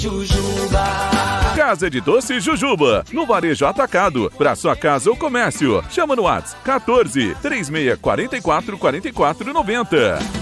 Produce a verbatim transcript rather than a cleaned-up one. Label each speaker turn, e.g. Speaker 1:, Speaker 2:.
Speaker 1: Jujuba.
Speaker 2: Casa de Doce Jujuba, no Varejo Atacado, para sua casa ou comércio. Chama no WhatsApp quatorze, três seis quatro quatro, quatro quatro nove zero.